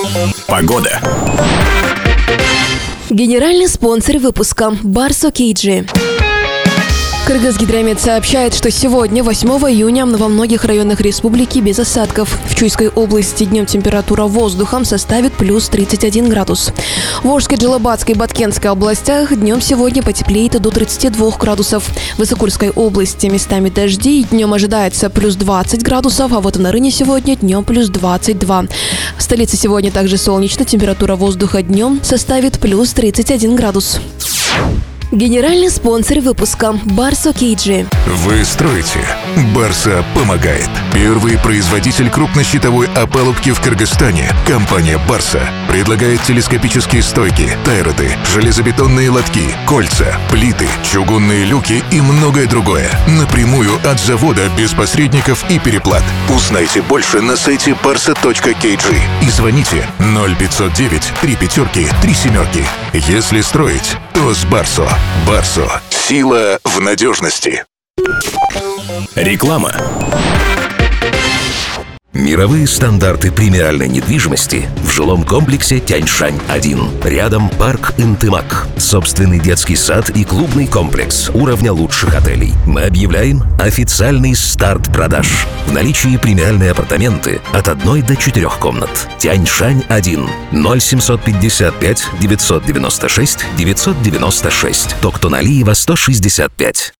Погода. Генеральный спонсор выпуска – Барсо Кейджи. Кыргызгидромет сообщает, что сегодня, 8 июня, во многих районах республики без осадков. В Чуйской области днем температура воздуха составит плюс 31 градус. В Волжской, Джалабатской и Баткенской областях днем сегодня потеплеет до 32 градусов. В Высокурской области местами дожди, днем ожидается плюс 20 градусов, а вот в Нарыне сегодня днем плюс 22. В столице сегодня также солнечно, температура воздуха днем составит плюс 31 градус. Генеральный спонсор выпуска – Барсо Кейджи. Вы строите? Барса помогает. Первый производитель крупнощитовой опалубки в Кыргызстане. Компания Барса предлагает телескопические стойки, тайроты, железобетонные лотки, кольца, плиты, чугунные люки и многое другое. Напрямую от завода, без посредников и переплат. Узнайте больше на сайте barsa.kg и звоните 0509 35 37. Если строить, то с Барсо. Барсо. Сила в надежности. Реклама. Мировые стандарты премиальной недвижимости в жилом комплексе Тяньшань-1. Рядом парк Интымак. Собственный детский сад и клубный комплекс уровня лучших отелей. Мы объявляем официальный старт продаж. В наличии премиальные апартаменты от 1 до 4 комнат. Тяньшань-1. 0755 996 996. Токтоналиева 165.